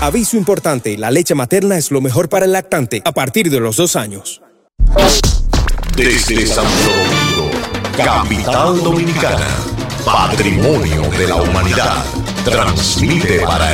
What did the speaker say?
Aviso importante, la leche materna es lo mejor para el lactante a partir de los 2 años. Desde Santo Domingo, capital dominicana, patrimonio de la humanidad, transmite para